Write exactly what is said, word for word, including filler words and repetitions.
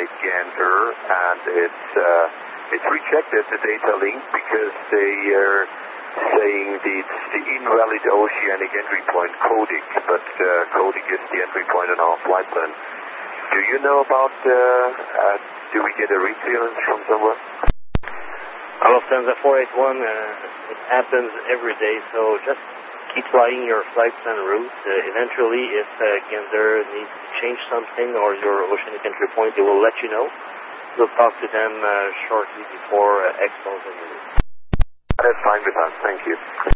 Gander, and it's uh, it's rejected the data link because they are saying the, it's the invalid oceanic entry point coding, but uh, coding is the entry point on our flight plan. Do you know about, uh, uh, do we get a reclearance from somewhere? Lufthansa four eight one, uh, it happens every day, so just keep flying your flight plan route. Uh, eventually, if uh, Gander needs to change something or your oceanic entry point, they will let you know. We'll talk to them uh, shortly before uh, expos and release. That's fine with us, thank you.